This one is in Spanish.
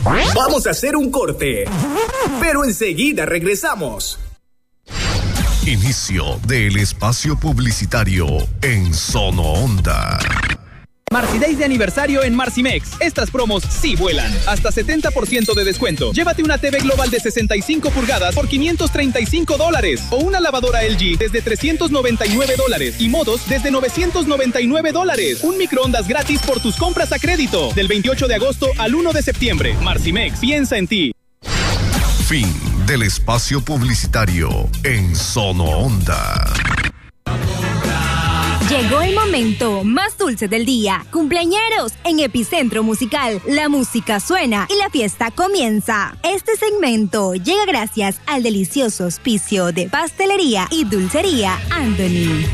Vamos a hacer un corte, pero enseguida regresamos. Inicio del espacio publicitario en Sono Onda. Marcy Days de aniversario en Marcimex. Estas promos sí vuelan. Hasta 70% de descuento. Llévate una TV Global de 65 pulgadas por $535 o una lavadora LG desde $399 y modos desde $999. Un microondas gratis por tus compras a crédito. Del 28 de agosto al 1 de septiembre. Marcimex, piensa en ti. Fin del espacio publicitario en Sono Onda. Llegó el momento más dulce del día. Cumpleañeros en Epicentro Musical. La música suena y la fiesta comienza. Este segmento llega gracias al delicioso auspicio de Pastelería y Dulcería Anthony.